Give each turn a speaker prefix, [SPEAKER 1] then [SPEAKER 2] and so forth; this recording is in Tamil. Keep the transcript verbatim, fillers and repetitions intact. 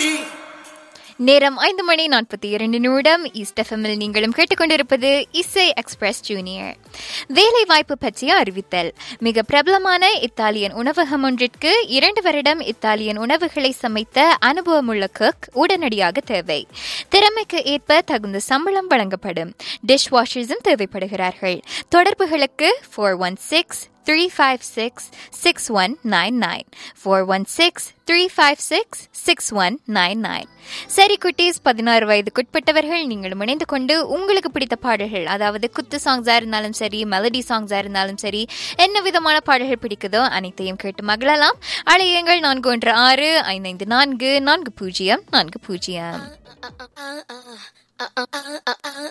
[SPEAKER 1] நேரம் ஐந்து மணி நாற்பத்தி இரண்டு நிமிடம். ஈஸ்ட் எஃப்எம்மில் நீங்களும் கேட்டுக்கொண்டிருப்பது இசை எக்ஸ்பிரஸ் ஜூனியர். வேலை வாய்ப்பு பற்றிய அறிவித்தல். மிக பிரபலமான இத்தாலியன் உணவகம் ஒன்றிற்கு இரண்டு வருடம் இத்தாலியன் உணவுகளை சமைத்த அனுபவமுள்ள குக் உடனடியாக தேவை. திறமைக்கு ஏற்ப தகுந்த சம்பளம் வழங்கப்படும். டிஷ் வாஷர்ஸும் தேவைப்படுகிறார்கள். தொடர்புகளுக்கு four one six three five six six one nine nine four one six three five six six one nine nine. சரி குட்டீஸ், பதினாறு வயதுக்குட்பட்டவர்கள் நீங்களும் இணைந்து கொண்டு உங்களுக்கு பிடித்த பாடல்கள், அதாவது குத்து சாங்ஸா இருந்தாலும் சரி, மெலடி சாங்ஸா இருந்தாலும் சரி, என்ன விதமான பாடல்கள் பிடிக்குதோ அனைத்தையும் கேட்டு மகிழலாம். அழையுங்கள் நான்கு ஒன்று ஆறு ஐந்து ஐந்து நான்கு நான்கு பூஜ்ஜியம் நான்கு பூஜ்ஜியம்.